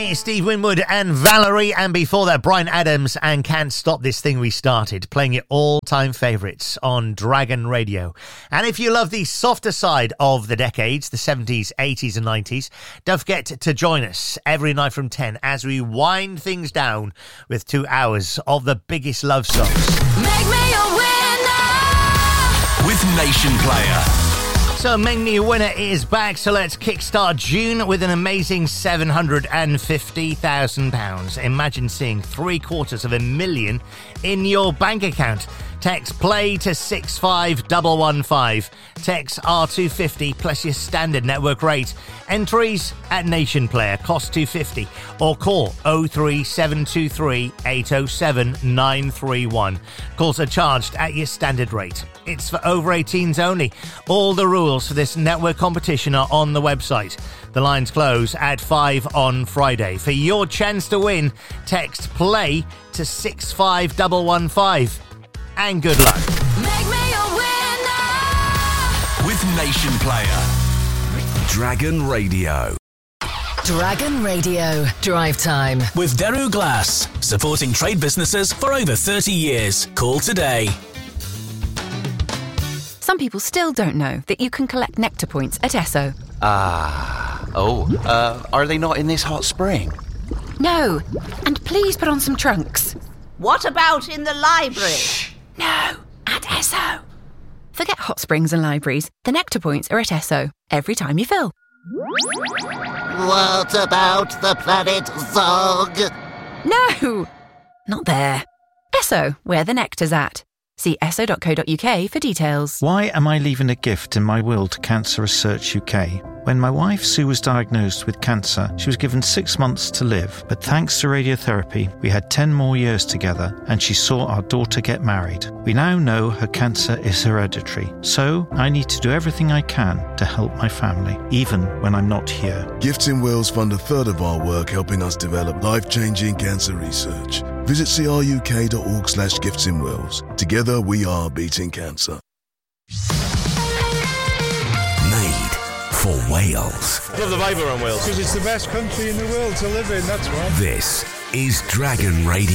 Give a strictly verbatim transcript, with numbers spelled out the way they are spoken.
It's Steve Winwood and Valerie, and before that, Bryan Adams and Can't Stop This Thing We Started, playing your all-time favourites on Dragon Radio. And if you love the softer side of the decades, the seventies, eighties and nineties, don't forget to join us every night from ten as we wind things down with two hours of the biggest love songs. Make me a winner with Nation Player. So Make Me a Winner is back, so let's kickstart June with an amazing seven hundred fifty thousand pounds. Imagine seeing three quarters of a million in your bank account. Text play to six five one one five. Text R two fifty plus your standard network rate. Entries at Nation Player, cost two fifty, or call oh three seven two three eight oh seven nine three one. Calls are charged at your standard rate. It's for over eighteens only. All the rules for this network competition are on the website. The lines close at five on Friday. For your chance to win, text play to six five one one five. And good luck. Make me a winner with Nation Player. Dragon Radio. Dragon Radio. Drive Time. With Daru Glass. Supporting trade businesses for over thirty years. Call today. Some people still don't know that you can collect Nectar points at Esso. Ah. Oh, uh, are they not in this hot spring? No. And please put on some trunks. What about in the library? Shh. No, at Esso. Forget hot springs and libraries. The Nectar points are at Esso every time you fill. What about the planet Zog? No, not there. Esso, where the nectar's at. See esso dot co dot uk for details. Why am I leaving a gift in my will to Cancer Research U K? When my wife Sue was diagnosed with cancer, she was given six months to live. But thanks to radiotherapy, we had ten more years together and she saw our daughter get married. We now know her cancer is hereditary. So I need to do everything I can to help my family, even when I'm not here. Gifts in Wills fund a third of our work helping us develop life-changing cancer research. Visit cruk.org slash gifts in Wills. Together we are beating cancer. Made for Wales. Love the Bible on Wales. Because it's the best country in the world to live in, that's why. This is Dragon Radio.